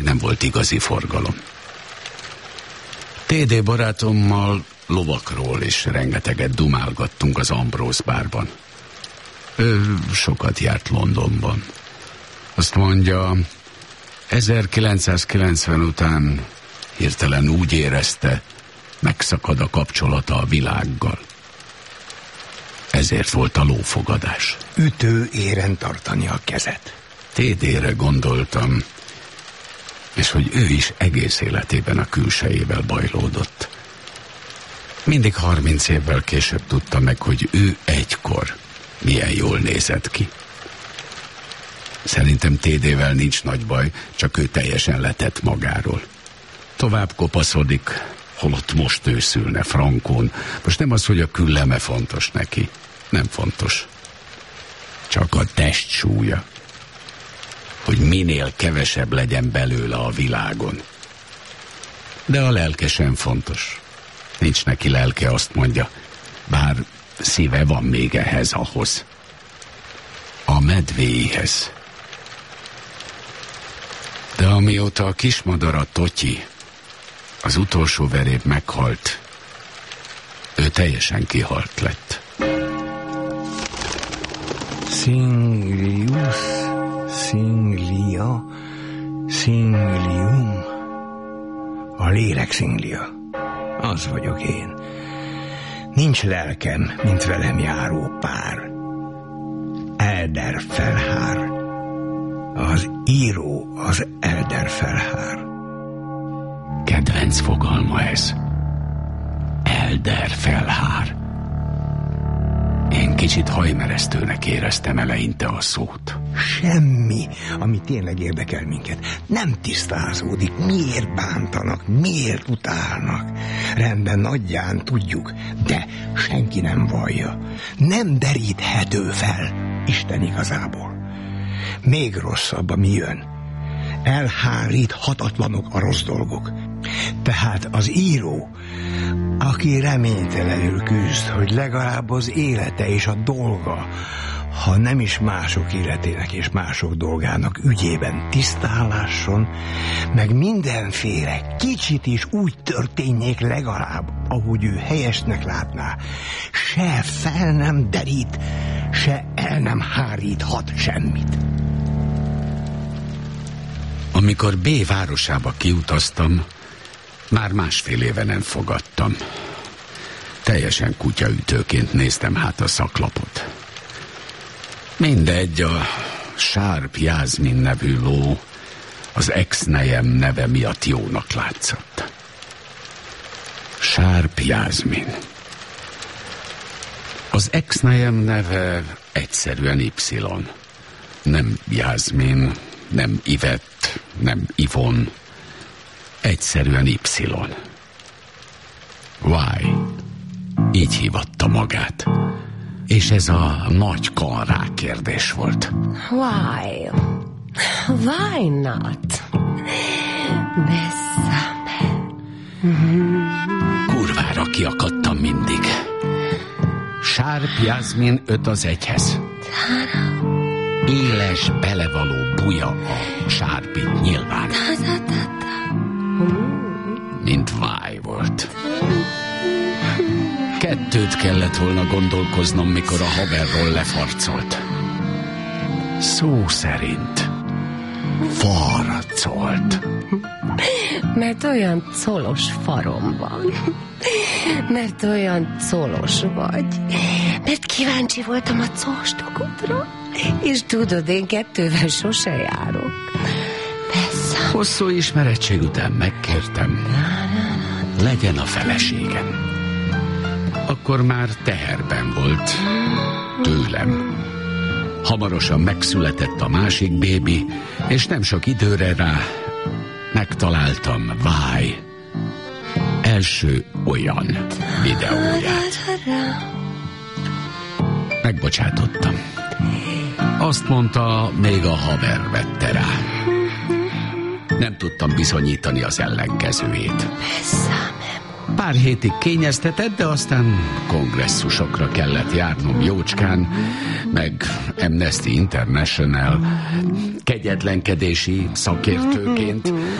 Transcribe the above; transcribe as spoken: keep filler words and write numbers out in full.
nem volt igazi forgalom. té dé barátommal lovakról is rengeteget dumálgattunk az Ambrose bárban. Ő sokat járt Londonban. Azt mondja, ezerkilencszázkilencven után hirtelen úgy érezte, megszakad a kapcsolata a világgal. Ezért volt a lófogadás. Ütő éren tartani a kezet. té dére gondoltam, és hogy ő is egész életében a külsejével bajlódott. Mindig harminc évvel később tudta meg, hogy ő egykor milyen jól nézett ki. Szerintem té dével nincs nagy baj, csak ő teljesen letett magáról. Tovább kopaszodik, holott most őszülne Frankón. Most nem az, hogy a külleme fontos neki. Nem fontos. Csak a testsúlya. Hogy minél kevesebb legyen belőle a világon. De a lelke sem fontos. Nincs neki lelke, azt mondja. Bár szíve van még ehhez ahhoz. A medvéihez. De amióta a kismadara Totyi, az utolsó veréb meghalt, ő teljesen kihalt lett. Singlius, singlia, singlium. A lélek szinglia. Az vagyok én. Nincs lelkem, mint velem járó pár. Elderfelhár. Az író az Elderfelhár. Kedvenc fogalma ez. Elderfelhár. Én kicsit hajmeresztőnek éreztem eleinte a szót. Semmi, ami tényleg érdekel minket, nem tisztázódik. Miért bántanak, miért utálnak? Rendben, nagyján tudjuk, de senki nem vallja. Nem deríthető fel Isten igazából. Még rosszabb, ami jön. Elháríthatatlanok a rossz dolgok. Tehát az író, aki reménytelenül küzd, hogy legalább az élete és a dolga, ha nem is mások életének és mások dolgának ügyében tisztálásson, meg mindenféle kicsit is úgy történjék legalább, ahogy ő helyesnek látná, se fel nem derít, se el nem háríthat semmit. Amikor B városába kiutaztam, már másfél éve nem fogadtam. Teljesen kutyaütőként néztem hát a szaklapot. Mindegy, a Sharp Jászmin nevű ló az ex-nejem neve miatt jónak látszott. Sharp Jászmin. Az ex-nejem neve egyszerűen Y. Nem Jászmin, nem Ivett, nem Ivon. Egyszerűen Y. Why? Így hívatta magát. És ez a nagy kan kérdés volt. Why? Why not? Bessame. Kurvára kiakadtam mindig. Sharp Jászmin öt az egyhez. Éles, belevaló buja a sárpit nyilván. Mint váj volt. Kettőt kellett volna gondolkoznom, mikor a haverról lefarcolt. Szó szerint farcolt. Mert olyan colos farom van. Mert olyan colos vagy. Mert kíváncsi voltam a cóstokodra. És tudod, én kettővel sose járok. Persze. Hosszú ismerettség után megkértem, legyen a feleségem. Akkor már teherben volt tőlem. Hamarosan megszületett a másik bébi, és nem sok időre rá megtaláltam Váj első olyan videóját. Megbocsátottam. Azt mondta, még a haver vette rá. Nem tudtam bizonyítani az ellenkezőjét. Pár hétig kényeztetett, de aztán kongresszusokra kellett járnom jócskán, meg Amnesty International kegyetlenkedési szakértőként.